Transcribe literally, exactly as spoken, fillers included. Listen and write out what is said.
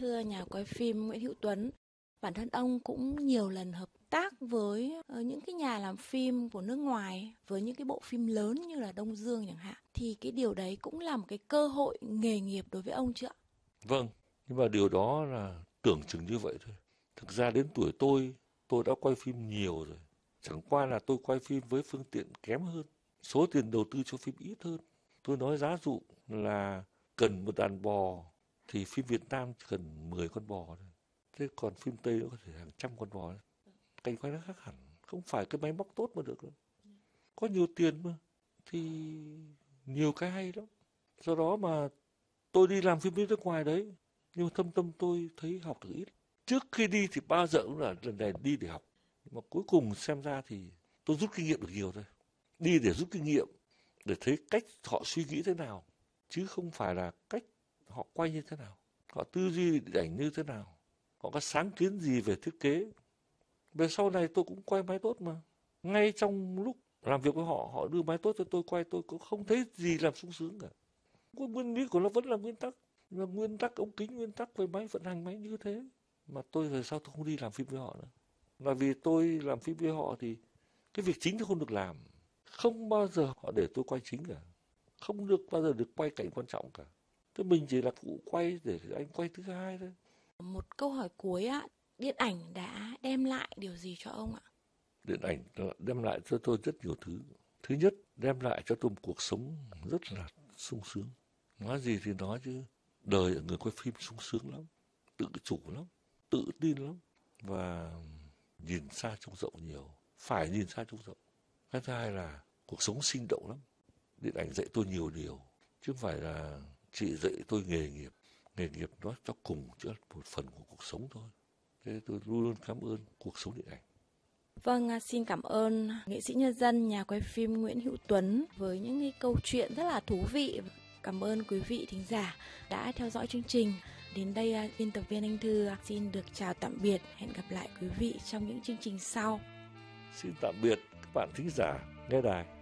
Thưa nhà quay phim Nguyễn Hữu Tuấn, bản thân ông cũng nhiều lần hợp tác với những cái nhà làm phim của nước ngoài, với những cái bộ phim lớn như là Đông Dương chẳng hạn. Thì cái điều đấy cũng là một cái cơ hội nghề nghiệp đối với ông chứ ạ? Vâng, nhưng mà điều đó là tưởng chừng như vậy thôi. Thực ra đến tuổi tôi, tôi đã quay phim nhiều rồi. Chẳng qua là tôi quay phim với phương tiện kém hơn, số tiền đầu tư cho phim ít hơn. Tôi nói giá dụ là cần một đàn bò thì phim Việt Nam chỉ cần mười con bò thôi. Thế còn phim Tây nó có thể hàng trăm con bò. Cảnh quay nó khác hẳn, không phải cái máy móc tốt mà được đâu. Có nhiều tiền mà, thì nhiều cái hay lắm. Do đó mà tôi đi làm phim nước ngoài đấy, nhưng mà thâm tâm tôi thấy học được ít. Trước khi đi thì bao giờ cũng là lần này đi để học. Nhưng mà cuối cùng xem ra thì tôi rút kinh nghiệm được nhiều thôi. Đi để rút kinh nghiệm, để thấy cách họ suy nghĩ thế nào, chứ không phải là cách họ quay như thế nào, họ tư duy điện ảnh như thế nào, họ có sáng kiến gì về thiết kế. Về sau này tôi cũng quay máy tốt mà. Ngay trong lúc làm việc với họ, họ đưa máy tốt cho tôi quay, tôi cũng không thấy gì làm sung sướng cả. Nguyên lý của nó vẫn là nguyên tắc, là nguyên tắc ống kính, nguyên tắc về máy vận hành máy như thế. Mà tôi về sau tôi không đi làm phim với họ nữa. Là vì tôi làm phim với họ thì cái việc chính tôi không được làm. Không bao giờ họ để tôi quay chính cả. Không được bao giờ được quay cảnh quan trọng cả. Thế mình chỉ là phụ quay để anh quay thứ hai thôi. Một câu hỏi cuối ạ, điện ảnh đã đem lại điều gì cho ông ạ? Điện ảnh đem lại cho tôi rất nhiều thứ. Thứ nhất, đem lại cho tôi một cuộc sống rất là sung sướng. Nói gì thì nói chứ, đời ở người quay phim sung sướng lắm, tự chủ lắm, tự tin lắm, và nhìn xa trông rộng nhiều, phải nhìn xa trông rộng. Cái thứ hai là cuộc sống sinh động lắm. Điện ảnh dạy tôi nhiều điều, chứ không phải là chỉ dạy tôi nghề nghiệp. Nghề nghiệp nó cho cùng chỉ là một phần của cuộc sống thôi. Thế tôi luôn luôn cảm ơn cuộc sống điện ảnh. Vâng, xin cảm ơn nghệ sĩ nhân dân, nhà quay phim Nguyễn Hữu Tuấn với những cái câu chuyện rất là thú vị. Cảm ơn quý vị thính giả đã theo dõi chương trình. Đến đây, biên tập viên Anh Thư xin được chào tạm biệt. Hẹn gặp lại quý vị trong những chương trình sau. Xin tạm biệt các bạn thính giả nghe đài.